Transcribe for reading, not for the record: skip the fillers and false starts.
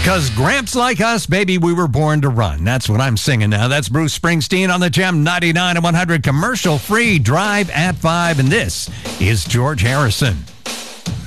'Cause Gramps like us, baby, we were born to run. That's what I'm singing now. That's Bruce Springsteen on the Gem 99 and 100 commercial-free Drive at 5. And this is George Harrison.